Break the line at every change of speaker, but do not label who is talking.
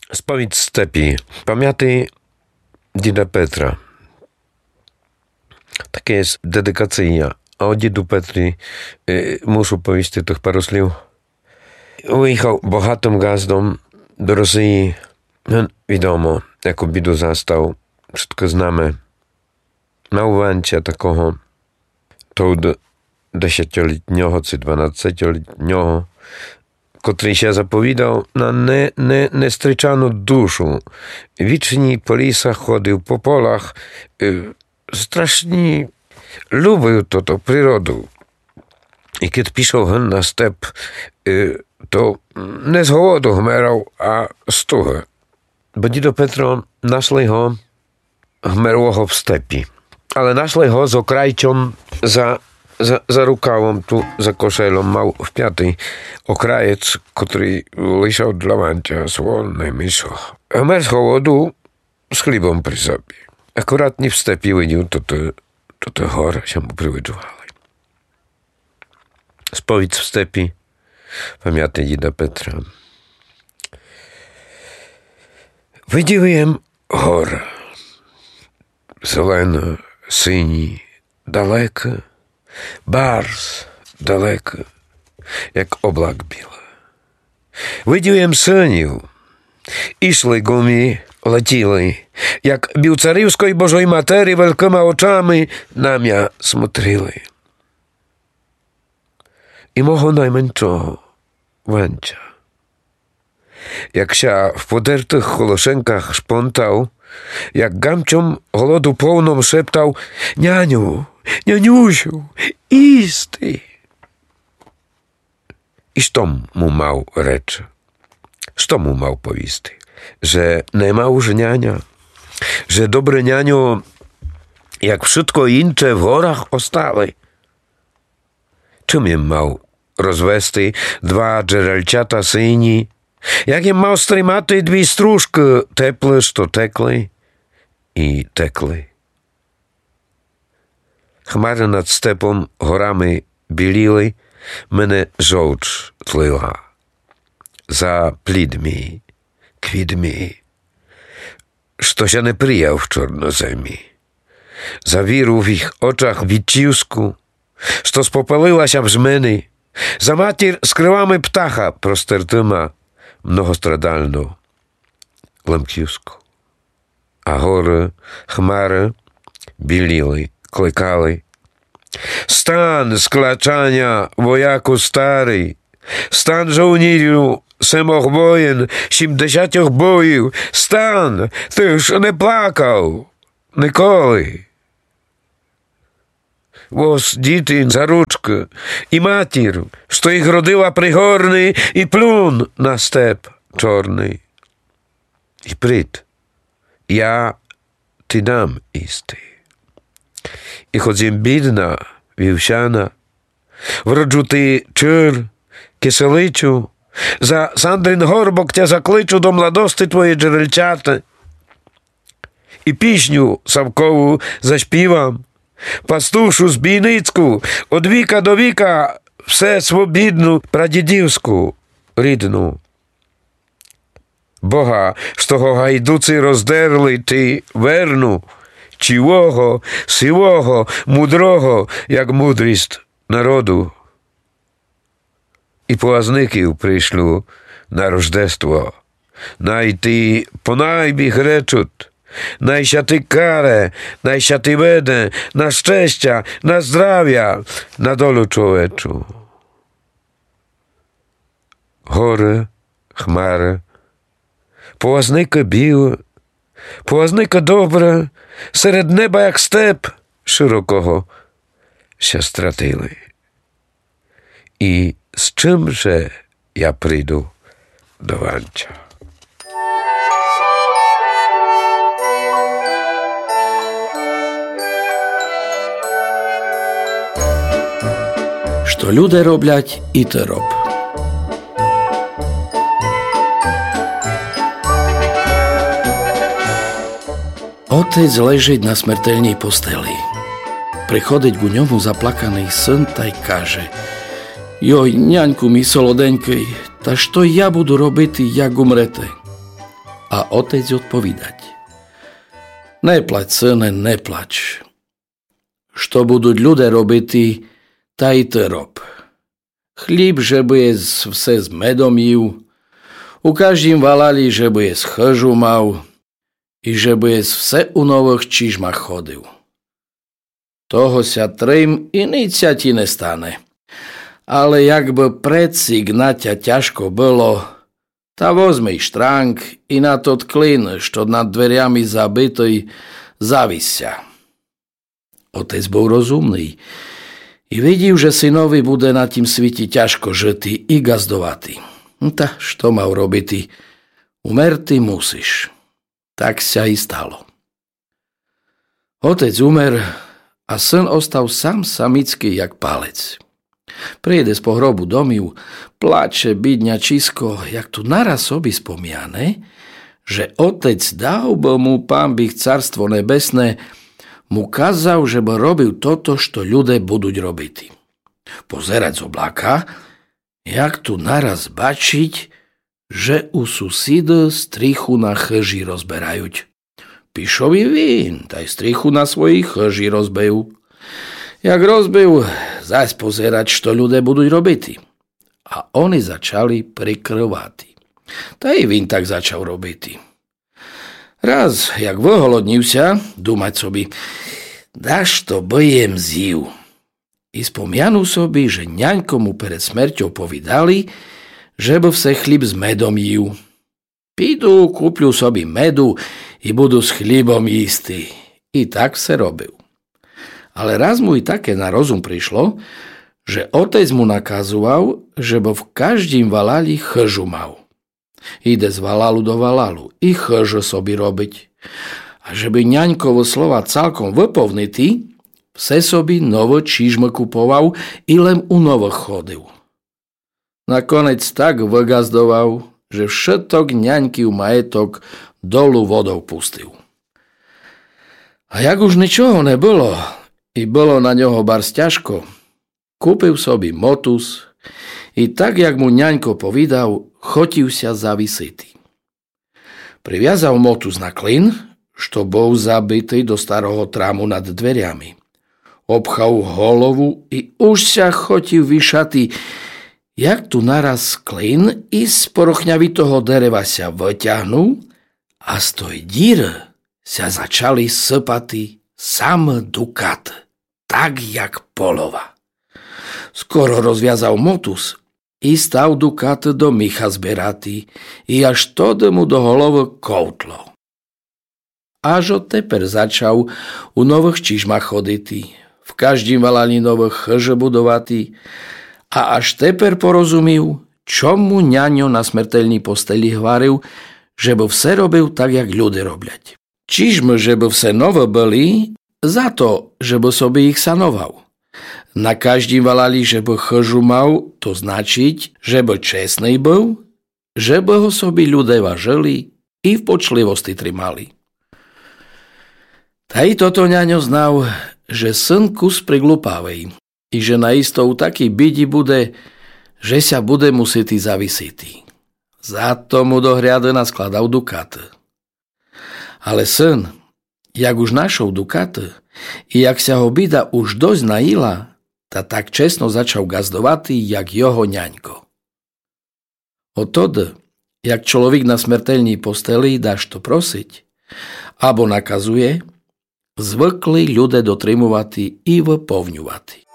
Sповідь степі. Пам'яти діда Петра. Таке є дедикація. А о діду Петрі muszę powiedzieć tych paru słów. Wyjechał bogatym gazdom do Rosji. Wiadomo, jaką bidu zastał. Wszystko znamy. Na uwęcie takiego to 10-letniego czy 12-letniego, który się zapowiadał na niestryczaną duszę. Wiczni po lisach chodził po polach. Strasznie lubił to przyrodę. I kiedy piszał na step, to nie z głodu chmerał, a z tuchy. Bo dzido Petro našli ho chmerło w stepi. Ale našli ho z okrajčom za rukawą, tu za koszelą, mał w piatej okrajec, który leżał dla wancia słonny myszo. Chmer z głodu z chlibą przy sobie. Akurat nie w stepi widział, to te chore się mu przywyczuwały. Spowiedź w stepi, pamiętaj dzida Petra. Видівуєм гора, зелена, сині, далеко, барс далеко, як облак біла. Видівуєм синів, ішли гумі, летіли, як білцарівської Божої Матері великими очами на м'я смотрили. І мого найменшого Ванча. Jak się w podертych holoszenkach szpontał, jak gamciom głodu pełną szeptał: Nianiu, nianiusiu, isty. I što mu mał rzecz? Što mu mał powisty? Że nie ma już niania? Że dobre nianio, jak wszystko incze w horach ostale? Czym jem mał rozwesty dwa dżerelciata syni? Jakie mał strymaty dwie stróżki teple, što tekli i tekli. Chmary nad stepą horami bielili, mnie żołcz tliła. Za plidmi, kwidmi, što się nie prijał w czornozemi. Za wiru w ich oczach wiciusku, što spopaliła się brzmeny. Za matir z krywami ptacha prostertyma, mnohostradalną ламківську. А гори, хмари біліли, кликали. Стан з клачання, вояку старий, стан żołnierzu, семох воїн, 70 боїв, стан, ти ж не плакав, ніколи. Вось діти за ручку і матір, що їх родила пригорний, і плюн на степ чорний. І прийд, я ти дам істи. І хоч їм бідна, вівсяна, вроджу ти чир, киселичу, за Сандрин горбок тя закличу до младости твої джерельчата. І пісню Савкову заспівам, пастушу збійницьку, од віка до віка, все свобідну, прадідівську, рідну. Бога, з того гайдуці роздерли, ти верну, чивого, сивого, мудрого, як мудрість народу. І поазників прийшлю на рождество, найти понайбіг речуть, najsiaty karę, najsiaty będę, na szczęścia, na zdrowia, na dolu człoweczu. Горе, хмари, поłaзника біла, поłaзника добра, серед неба, як степ широкого, się stratili. I z czymże ja przyjdę do Wancia?
Що люди роблять, і ти роб. Otec ležить na smrteľnej posteli. Приходить к ньому заплаканий син та й каже: «Йой, няньку мій солоденький, та що я буду робити, як умрете?» A otec odpovídať: Neplať, syne, neplač. Što budú ľudia robiti, taj to rob. Chlíb, že bude vse s medom jív, u každým valali, že bude s chžu mal, i že bude vse u nových čižmach chodil. Toho sa trím i nic sa ti nestane. Ale jak by preci gnaťa ťažko bylo, ta vozmej štránk i na tot klin, što nad dveriami zabitý, zavisia. Otec bol rozumný i videl, že synovi bude na tým sviti ťažko žitý i gazdovatý. Ta, što mal robiti? Umerti musíš. Tak sa i stalo. Otec umer a syn ostal sám samický jak palec. Príde z pohrobu domiu, plače bydňačisko, jak tu naraz sobi spomiane, že otec dal by mu pán bych carstvo nebesné, mu kazal, že by robil toto, što ľudia budú robiť. Pozerať z oblaka, jak tu naraz bačiť, že u susída strichu na chži rozberajú. Píšovi vín, taj strichu na svojich chži rozbejú. Jak rozbejú, zás pozerať, što ľudia budú robiť. A oni začali prikrvať. Taj vín tak začal robiť. Raz, jak vyholodnil sa, dúmať sobi, daž to bojem zív. I spomianu sobi, že ňaňko mu pred smrťou povedali, že by vse chlíb s medom jív. Pídu, kúpľu sobi medu i budú s chlíbom jísti. I tak se robil. Ale raz mu i také na rozum prišlo, že otec mu nakazoval, že by v každým valali chžu mal. Ide z valalu do valalu i chžu sobi robiť. A že by ňaňkovo slova celkom vypovnitý, vse sobi novo čižme kupoval i len u novo chodil. Nakonec tak vygazdoval, že všetok ňaňky u majetok dolu vodou pustil. A jak už ničoho nebolo, i bolo na ňoho bars ťažko, kúpil sobi motus i tak, jak mu ňaňko povedal, chotil sa zavisitý. Priviazal motus na klin, što bol zabitý do starého trámu nad dveriami. Obchal holovu i už sa chotil vyšatý, jak tu naraz klin i z porochňavitého dereva sa vyťahnul a z toj díry sa začali sypati sam dukat, tak jak polova. Skoro rozviazal motus i stal dukat do micha zberatý i až to mu do holovy koutlo. Až od teper začal u nových čižmach choditý, v každým valani nových chže budovatý, a až teper porozumil, čo mu ňaňo na smrteľní posteli hvaril, že by vse robil tak, jak ľudia robľať. Čižme, že by vse nové byli, za to, že by sobi ich sanoval. Na každým valali, že by chžu mal, to značiť, že by čestný byl, že by ho sobi ľudia vážili i v počlivosti trimali. Taj toto ňaňo znal, že syn kus priglupávej, i že naisto u taký bidi bude, že sa bude musieť zavisitý. Za to mu do hriade naskladal dukat. Ale syn, jak už našol dukat, i jak sa ho bida už dosť najila, tak čestno začal gazdovatý, jak jeho ňaňko. Odtedy, jak človek na smrteľnej posteli dáš to prosiť, abo nakazuje, zvykli ľudia dotrimovati i vypovňovati.